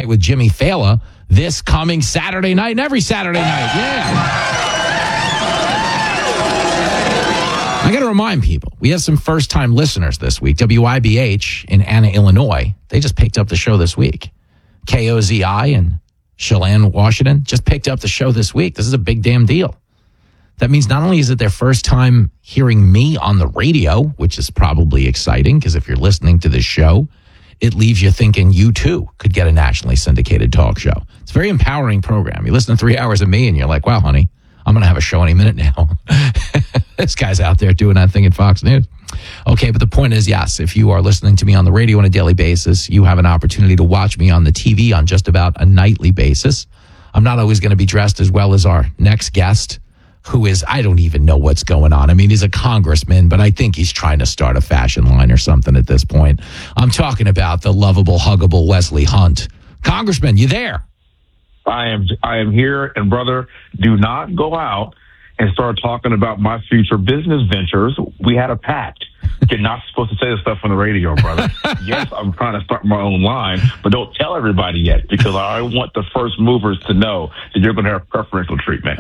Night with Jimmy Fallon this coming Saturday night and every Saturday night. Yeah. I got to remind people, we have some first-time listeners this week. WIBH in Anna, Illinois, they just picked up the show this week. KOZI in Chelan, Washington, just picked up the show this week. This is a big damn deal. That means not only is it their first time hearing me on the radio, which is probably exciting, because if you're listening to this show, it leaves you thinking you, too, could get a nationally syndicated talk show. It's a very empowering program. You listen to 3 hours of me, and you're like, wow, honey, I'm going to have a show any minute now. This guy's out there doing that thing at Fox News. Okay, but the point is, yes, if you are listening to me on the radio on a daily basis, you have an opportunity to watch me on the TV on just about a nightly basis. I'm not always going to be dressed as well as our next guest, who is, I don't even know what's going on. I mean, he's a congressman, but I think he's trying to start a fashion line or something at this point. I'm talking about the lovable, huggable Wesley Hunt. Congressman, you there? I am here, and brother, do not go out and start talking about my future business ventures. We had a pact. You're not supposed to say this stuff on the radio, brother. Yes, I'm trying to start my own line, but don't tell everybody yet, because I want the first movers to know that you're going to have preferential treatment.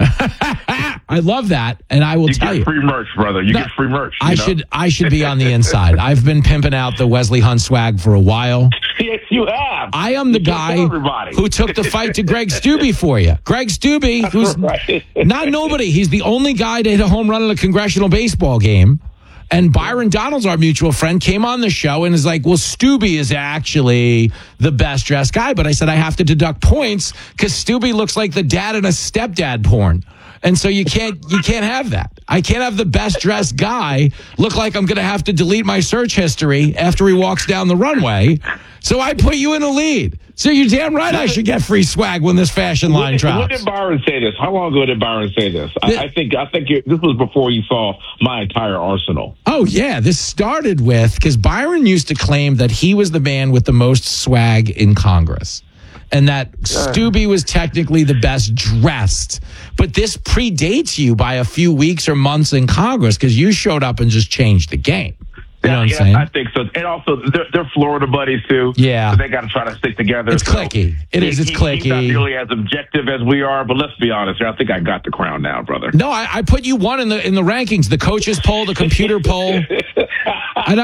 I love that, and I will tell you. You get free merch, brother. You get free merch. I should be on the inside. I've been pimping out the Wesley Hunt swag for a while. Yes, you have. I am the guy who took the fight to Greg Steube for you. Greg Steube, who's not nobody. He's the only guy to hit a home run in a congressional baseball game. And Byron Donalds, our mutual friend, came on the show and is like, well, Steube is actually the best dressed guy. But I said, I have to deduct points because Steube looks like the dad in a stepdad porn. And so you can't have that. I can't have the best dressed guy look like I'm going to have to delete my search history after he walks down the runway. So I put you in the lead. So you're damn right I should get free swag when this fashion line drops. When did Byron say this? How long ago did Byron say this? I think this was before you saw my entire arsenal. Oh, yeah. This started with, because Byron used to claim that he was the man with the most swag in Congress. And that Steube was technically the best dressed. But this predates you by a few weeks or months in Congress, because you showed up and just changed the game. You know what I'm saying? I think so. And also, they're Florida buddies, too. Yeah. So they got to try to stick together. It's clicky. It's clicky. He's not nearly as objective as we are, but let's be honest. I think I got the crown now, brother. No, I put you one in the rankings, the coaches poll, the computer poll. And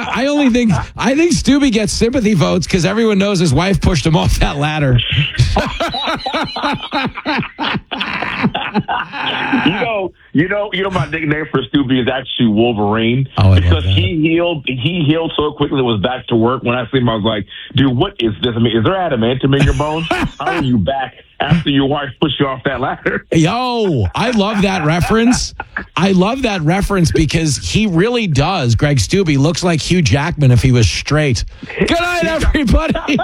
I think Steube gets sympathy votes because everyone knows his wife pushed him off that ladder. You know, my nickname for Steube is actually Wolverine. Oh, because he healed so quickly and was back to work. When I see him, I was like, dude, what is this? I mean, is there adamantium in your bones? How are you back after your wife pushed you off that ladder? Yo, I love that reference. I love that reference because he really does. Greg Steube looks like Hugh Jackman if he was straight. Good night, everybody.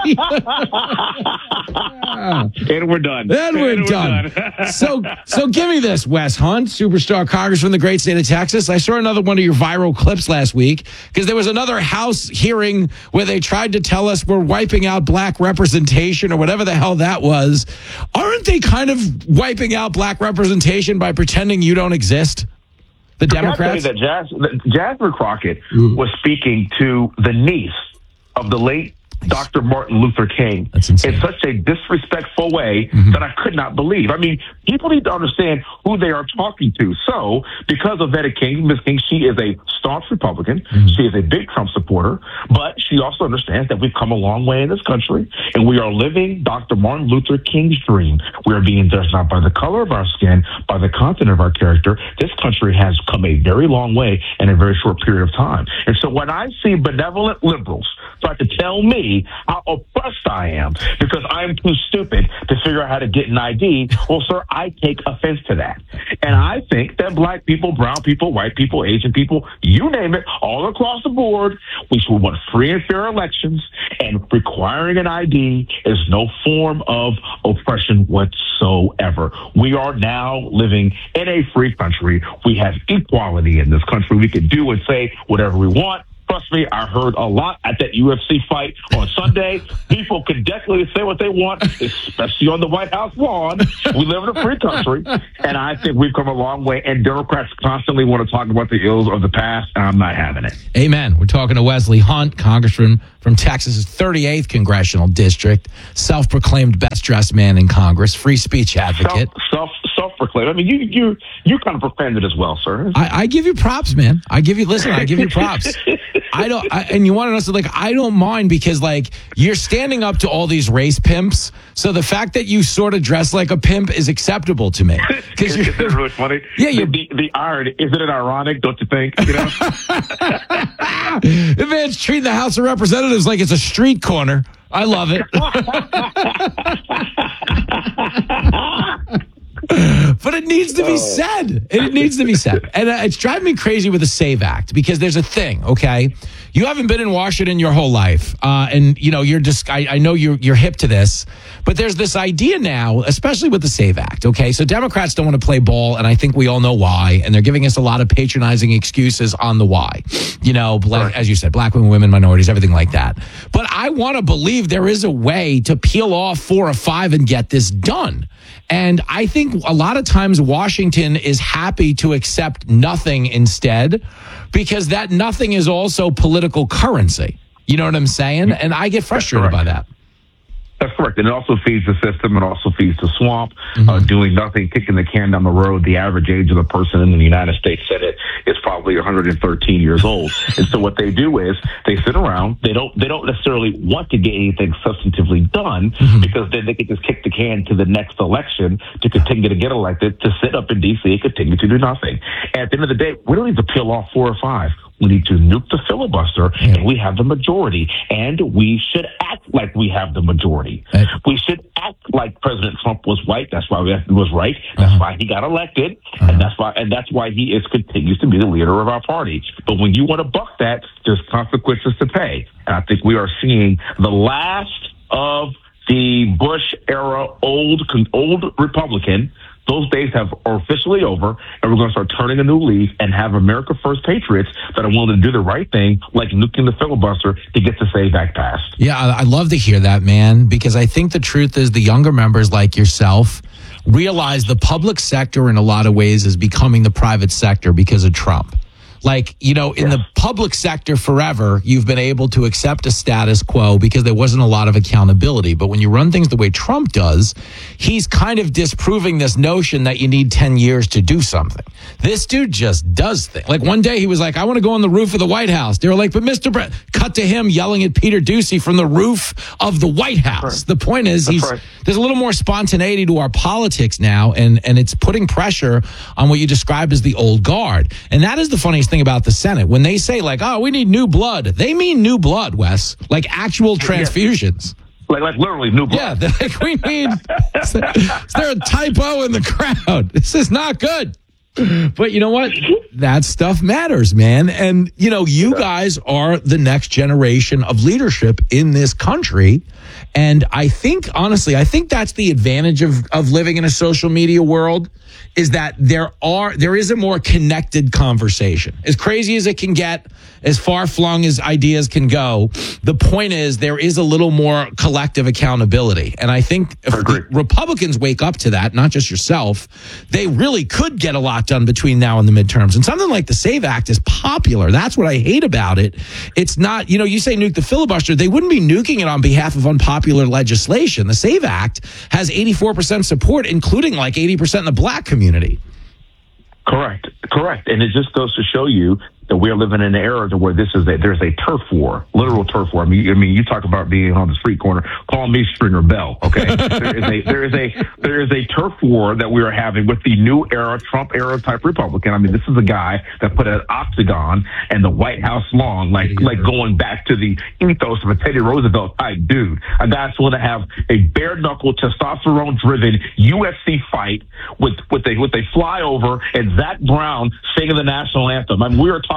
And we're done. We're done. So give me this, Wes Hunt, superstar congressman from the great state of Texas. I saw another one of your viral clips last week because there was another House hearing where they tried to tell us we're wiping out black representation or whatever the hell that was. Aren't they kind of wiping out black representation by pretending you don't exist? The Democrats? I that Jasmine Crockett was speaking to the niece of the late Dr. Martin Luther King in such a disrespectful way that I could not believe. I mean, people need to understand who they are talking to. So, because of Vetta King, Ms. King, she is a staunch Republican. She is a big Trump supporter, but she also understands that we've come a long way in this country, and we are living Dr. Martin Luther King's dream. We are being judged not by the color of our skin, by the content of our character. This country has come a very long way in a very short period of time. And so when I see benevolent liberals try to tell me how oppressed I am because I'm too stupid to figure out how to get an ID, well, sir, I take offense to that. And I think that black people, brown people, white people, Asian people, you name it, all across the board, we should want free and fair elections, and requiring an ID is no form of oppression whatsoever. We are now living in a free country. We have equality in this country. We can do and say whatever we want. trust me, I heard a lot at that UFC fight on Sunday. People can definitely say what they want, especially on the White House lawn. We live in a free country, and I think we've come a long way. And Democrats constantly want to talk about the ills of the past, and I'm not having it. Amen. We're talking to Wesley Hunt, Congressman from Texas's 38th Congressional District, self-proclaimed best-dressed man in Congress, free speech advocate. Self-proclaimed. I mean, you kind of proclaimed it as well, sir. I give you props, man. I give you props. And you want to know something? Like, I don't mind because, like, you're standing up to all these race pimps. So the fact that you sort of dress like a pimp is acceptable to me. Isn't it really funny? Yeah, the irony, isn't it ironic? Don't you think? You know, the man's treating the House of Representatives like it's a street corner. I love it. But it needs to be said. It needs to be said. And it's driving me crazy with the SAVE Act because there's a thing, okay? You haven't been in Washington your whole life. And, you know, you're just, I know you're hip to this. But there's this idea now, especially with the SAVE Act, okay? So Democrats don't want to play ball, and I think we all know why. And they're giving us a lot of patronizing excuses on the why. You know, as you said, black women, minorities, everything like that. But I want to believe there is a way to peel off 4 or 5 and get this done. And I think a lot of times Washington is happy to accept nothing instead because that nothing is also political currency. You know what I'm saying? And I get frustrated by that. That's correct. And it also feeds the system. It also feeds the swamp. Doing nothing, kicking the can down the road. The average age of the person in the United States Senate is probably 113 years old. And so what they do is they sit around. They don't necessarily want to get anything substantively done because then they can just kick the can to the next election to continue to get elected, to sit up in D.C. and continue to do nothing. And at the end of the day, we don't need to peel off 4 or 5. We need to nuke the filibuster, and we have the majority. And we should act like we have the majority. We should act like President Trump was right. That's why was right. That's why he got elected, and that's why he continues to be the leader of our party. But when you want to buck that, there's consequences to pay. And I think we are seeing the last of the Bush era old Republican. Those days are officially over, and we're going to start turning a new leaf and have America First patriots that are willing to do the right thing, like nuking the filibuster to get the SAVE Act passed. Yeah, I love to hear that, man, because I think the truth is the younger members like yourself realize the public sector in a lot of ways is becoming the private sector because of Trump. Like, you know, in the public sector forever, you've been able to accept a status quo because there wasn't a lot of accountability. But when you run things the way Trump does, he's kind of disproving this notion that you need 10 years to do something. This dude just does things. Like one day he was like, I want to go on the roof of the White House. They were like, but Mr. Brett, cut to him yelling at Peter Doocy from the roof of the White House. Right. The point is there's a little more spontaneity to our politics now, and it's putting pressure on what you described as the old guard. And that is the funniest thing about the Senate. When they say like, oh, we need new blood, they mean new blood, Wes, like actual transfusions. Like literally new blood. Yeah, they're like, we need, is there a typo in the crowd? This is not good. But you know what? That stuff matters, man. And, you know, you guys are the next generation of leadership in this country. And I think, honestly, that's the advantage of living in a social media world, is that there is a more connected conversation. As crazy as it can get, as far-flung as ideas can go, the point is there is a little more collective accountability. And I think if the Republicans wake up to that, not just yourself, they really could get a lot done between now and the midterms. And something like the SAVE Act is popular. That's what I hate about it. It's not, you know, you say nuke the filibuster. They wouldn't be nuking it on behalf of unpopular legislation. The SAVE Act has 84% support, including like 80% in the black community. Correct. And it just goes to show you that we're living in an era where there's a turf war, literal turf war. I mean, you talk about being on the street corner. Call me Stringer Bell, okay? there is a turf war that we are having with the new era, Trump era type Republican. I mean, this is a guy that put an octagon and the White House lawn, like going back to the ethos of a Teddy Roosevelt type dude. A guy that's willing to have a bare knuckle, testosterone driven UFC fight with a flyover and Zach Brown singing the national anthem. I mean, we are talking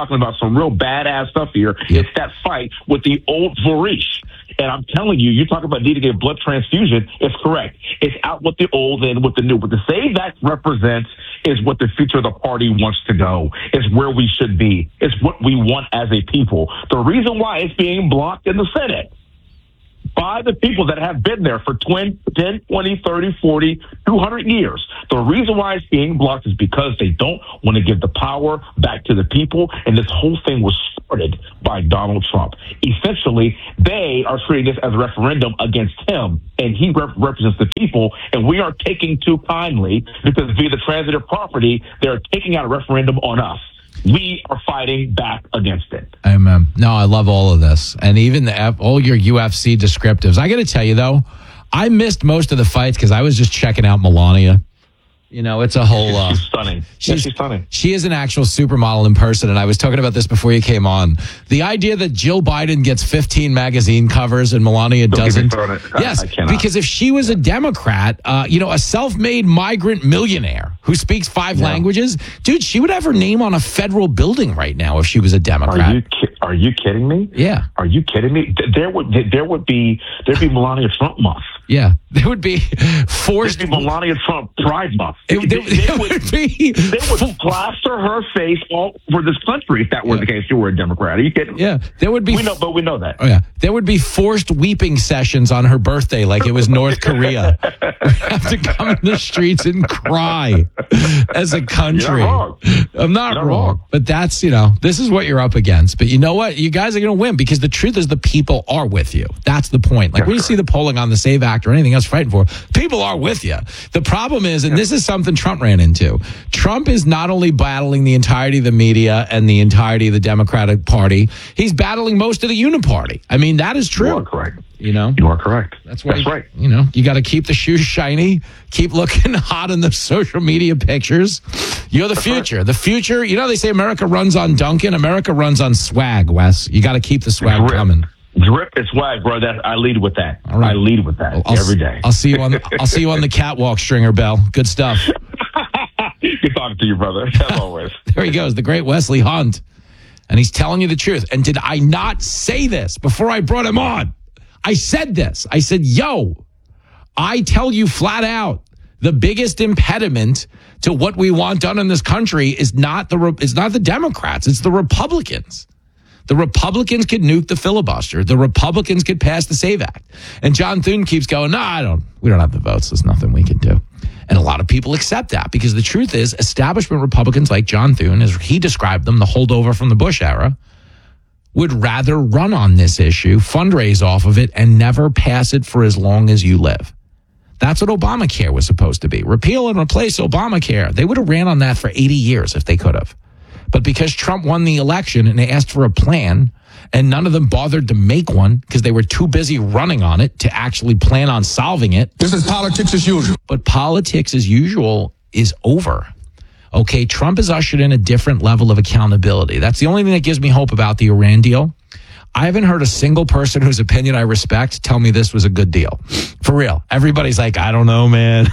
talking about some real badass stuff here. It's that fight with the old Varish. And I'm telling you, you talk about needing a blood transfusion. It's correct. It's out with the old and with the new. What the SAVE Act represents is what the future of the party wants to go. It's where we should be. It's what we want as a people. The reason why it's being blocked in the Senate by the people that have been there for 10, 20, 30, 40, 200 years. The reason why it's being blocked is because they don't want to give the power back to the people. And this whole thing was started by Donald Trump. Essentially, they are treating this as a referendum against him, and he represents the people. And we are taking too kindly because via the transitive property, they're taking out a referendum on us. We are fighting back against it. Amen. No, I love all of this. And even all your UFC descriptives. I got to tell you, though, I missed most of the fights because I was just checking out Melania. You know, it's a whole... she's stunning. She's stunning. She is an actual supermodel in person, and I was talking about this before you came on. The idea that Jill Biden gets 15 magazine covers and Melania doesn't... Yes, because if she was a Democrat, a self-made migrant millionaire who speaks 5 languages, dude, she would have her name on a federal building right now if she was a Democrat. Are you kidding me? Yeah. Are you kidding me? There'd be Melania Trump month. Yeah, there would be forced... There'd be Melania Trump Pride month. They would plaster her face all over this country if that were the case. You were a Democrat. Are you kidding? Yeah, there would be. We know that. Oh yeah, there would be forced weeping sessions on her birthday, like it was North Korea. We have to come in the streets and cry as a country. You're not wrong. I'm not wrong, but that's this is what you're up against. But you know what? You guys are going to win because the truth is the people are with you. That's the point. Like when you see the polling on the SAVE Act or anything else fighting for, people are with you. The problem is, and this is something Trump ran into. Trump is not only battling the entirety of the media and the entirety of the Democratic Party, he's battling most of the Uniparty. I mean, that is true. You are correct. You are correct. That's right. You got to keep the shoes shiny, keep looking hot in the social media pictures. You're the future. Right. The future, they say America runs on Duncan. America runs on swag, Wes. You got to keep the swag coming. Drip and swag, bro. I lead with that. All right. I lead with that every day. I'll see you on the catwalk, Stringer Bell. Good stuff. Good talking to you, brother. As always. There he goes, the great Wesley Hunt. And he's telling you the truth. And did I not say this before I brought him on? I said this. I said, I tell you flat out, the biggest impediment to what we want done in this country is not the Democrats. It's the Republicans. The Republicans could nuke the filibuster. The Republicans could pass the SAVE Act. And John Thune keeps going, we don't have the votes. There's nothing we can do. And a lot of people accept that because the truth is establishment Republicans like John Thune, as he described them, the holdover from the Bush era, would rather run on this issue, fundraise off of it, and never pass it for as long as you live. That's what Obamacare was supposed to be. Repeal and replace Obamacare. They would have ran on that for 80 years if they could have. But because Trump won the election and they asked for a plan, and none of them bothered to make one because they were too busy running on it to actually plan on solving it. This is politics as usual. But politics as usual is over. Okay, Trump has ushered in a different level of accountability. That's the only thing that gives me hope about the Iran deal. I haven't heard a single person whose opinion I respect tell me this was a good deal. For real. Everybody's like, I don't know, man.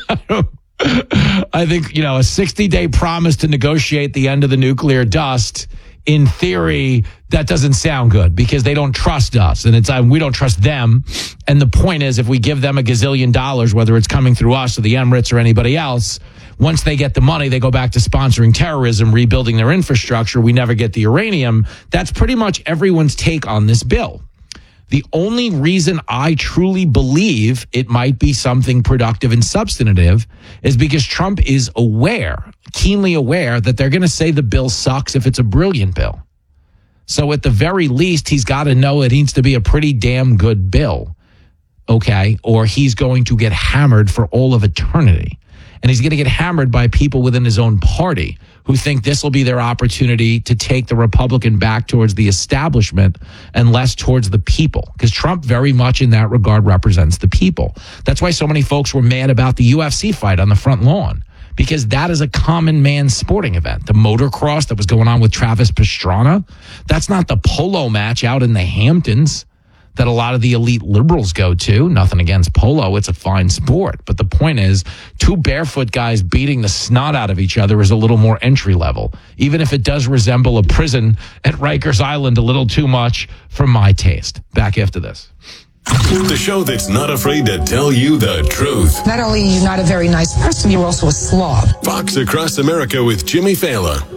I think, a 60-day promise to negotiate the end of the nuclear dust, in theory, that doesn't sound good because they don't trust us and we don't trust them. And the point is, if we give them $1 gazillion, whether it's coming through us or the Emirates or anybody else, once they get the money, they go back to sponsoring terrorism, rebuilding their infrastructure. We never get the uranium. That's pretty much everyone's take on this bill. The only reason I truly believe it might be something productive and substantive is because Trump is keenly aware that they're going to say the bill sucks if it's a brilliant bill. So at the very least, he's got to know it needs to be a pretty damn good bill, okay? Or he's going to get hammered for all of eternity. And he's going to get hammered by people within his own party who think this will be their opportunity to take the Republican back towards the establishment and less towards the people. Because Trump very much in that regard represents the people. That's why so many folks were mad about the UFC fight on the front lawn. Because that is a common man sporting event. The motocross that was going on with Travis Pastrana, that's not the polo match out in the Hamptons. that a lot of the elite liberals go to. Nothing against polo. It's a fine sport. But the point is, two barefoot guys beating the snot out of each other is a little more entry level, even if it does resemble a prison at Rikers Island a little too much for my taste. Back after this. The show that's not afraid to tell you the truth. Not only are you not a very nice person, you're also a slob. Fox Across America with Jimmy Fallon.